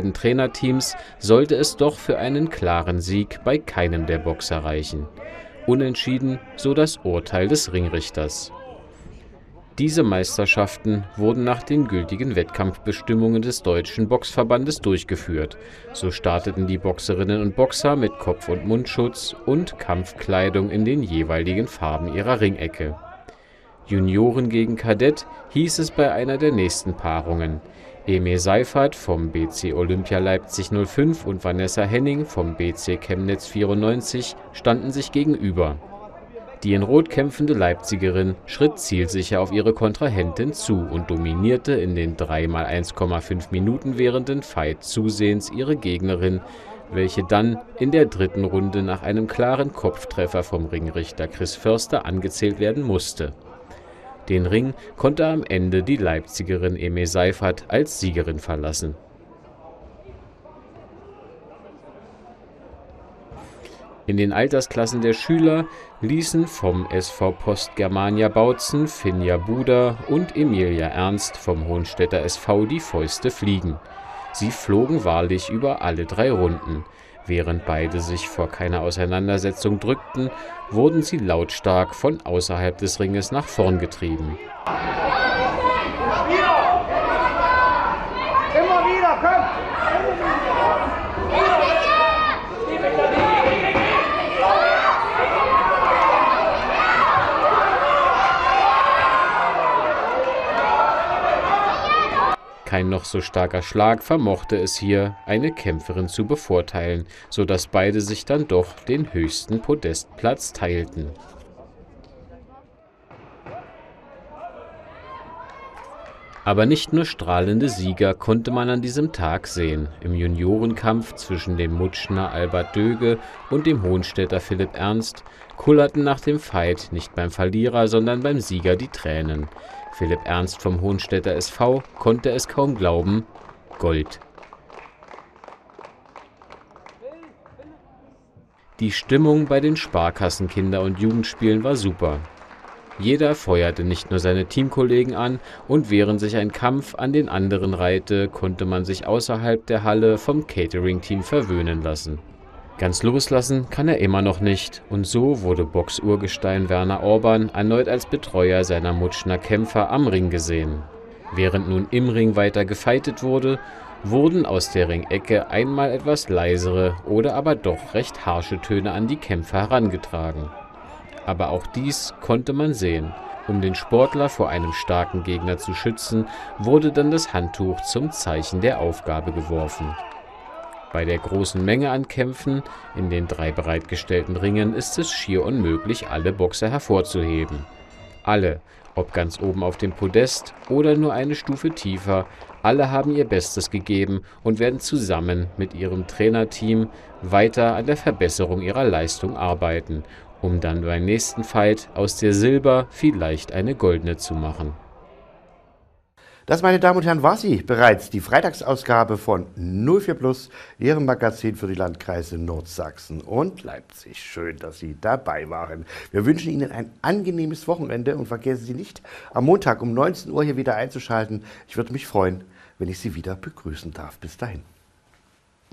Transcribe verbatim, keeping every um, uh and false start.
beiden Trainerteams sollte es doch für einen klaren Sieg bei keinem der Boxer reichen. Unentschieden, so das Urteil des Ringrichters. Diese Meisterschaften wurden nach den gültigen Wettkampfbestimmungen des Deutschen Boxverbandes durchgeführt. So starteten die Boxerinnen und Boxer mit Kopf- und Mundschutz und Kampfkleidung in den jeweiligen Farben ihrer Ringecke. Junioren gegen Kadett hieß es bei einer der nächsten Paarungen. Emil Seifert vom B C Olympia Leipzig null fünf und Vanessa Henning vom B C Chemnitz vierundneunzig standen sich gegenüber. Die in Rot kämpfende Leipzigerin schritt zielsicher auf ihre Kontrahentin zu und dominierte in den drei mal eins Komma fünf Minuten währenden Fight zusehends ihre Gegnerin, welche dann in der dritten Runde nach einem klaren Kopftreffer vom Ringrichter Chris Förster angezählt werden musste. Den Ring konnte am Ende die Leipzigerin Emil Seifert als Siegerin verlassen. In den Altersklassen der Schüler ließen vom S V Post Germania Bautzen Finja Buda und Emilia Ernst vom Hohenstädter S V die Fäuste fliegen. Sie flogen wahrlich über alle drei Runden. Während beide sich vor keiner Auseinandersetzung drückten, wurden sie lautstark von außerhalb des Ringes nach vorn getrieben. Immer wieder, komm! Kein noch so starker Schlag vermochte es hier, eine Kämpferin zu bevorteilen, sodass beide sich dann doch den höchsten Podestplatz teilten. Aber nicht nur strahlende Sieger konnte man an diesem Tag sehen. Im Juniorenkampf zwischen dem Mutschner Albert Döge und dem Hohenstädter Philipp Ernst kullerten nach dem Fight nicht beim Verlierer, sondern beim Sieger die Tränen. Philipp Ernst vom Hohenstädter S V konnte es kaum glauben: Gold. Die Stimmung bei den Sparkassen-Kinder- und Jugendspielen war super. Jeder feuerte nicht nur seine Teamkollegen an, und während sich ein Kampf an den anderen reihte, konnte man sich außerhalb der Halle vom Catering-Team verwöhnen lassen. Ganz loslassen kann er immer noch nicht, und so wurde Box-Urgestein Werner Orban erneut als Betreuer seiner Mutschner Kämpfer am Ring gesehen. Während nun im Ring weiter gefeitet wurde, wurden aus der Ringecke einmal etwas leisere oder aber doch recht harsche Töne an die Kämpfer herangetragen. Aber auch dies konnte man sehen. Um den Sportler vor einem starken Gegner zu schützen, wurde dann das Handtuch zum Zeichen der Aufgabe geworfen. Bei der großen Menge an Kämpfen in den drei bereitgestellten Ringen ist es schier unmöglich, alle Boxer hervorzuheben. Alle, ob ganz oben auf dem Podest oder nur eine Stufe tiefer, alle haben ihr Bestes gegeben und werden zusammen mit ihrem Trainerteam weiter an der Verbesserung ihrer Leistung arbeiten, um dann beim nächsten Fight aus der Silber vielleicht eine goldene zu machen. Das, meine Damen und Herren, war sie bereits, die Freitagsausgabe von null vier Plus, Ihrem Magazin für die Landkreise Nordsachsen und Leipzig. Schön, dass Sie dabei waren. Wir wünschen Ihnen ein angenehmes Wochenende und vergessen Sie nicht, am Montag um neunzehn Uhr hier wieder einzuschalten. Ich würde mich freuen, wenn ich Sie wieder begrüßen darf. Bis dahin.